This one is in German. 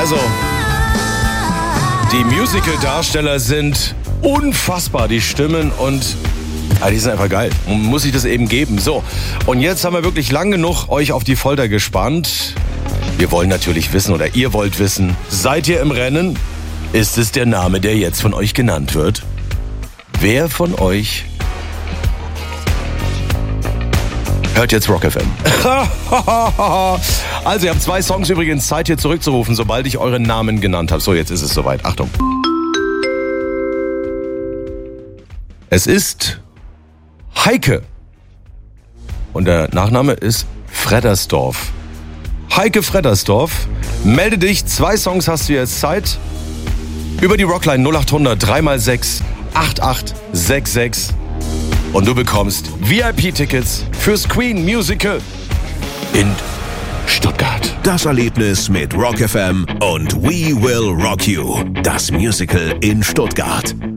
Also, die Musical-Darsteller sind unfassbar, die Stimmen und die sind einfach geil. Man muss sich das eben geben. So, und jetzt haben wir wirklich lang genug euch auf die Folter gespannt. Wir wollen natürlich wissen, oder ihr wollt wissen, seid ihr im Rennen? Ist es der Name, der jetzt von euch genannt wird? Wer von euch hört jetzt Rock FM? Also, ihr habt 2 Songs übrigens Zeit, hier zurückzurufen, sobald ich euren Namen genannt habe. So, jetzt ist es soweit. Achtung. Es ist Heike. Und der Nachname ist Freddersdorf. Heike Freddersdorf, melde dich. 2 Songs hast du jetzt Zeit. Über die Rockline 0800 3x6 8866. Und du bekommst VIP-Tickets fürs Queen Musical in Stuttgart. Das Erlebnis mit Rock FM und We Will Rock You. Das Musical in Stuttgart.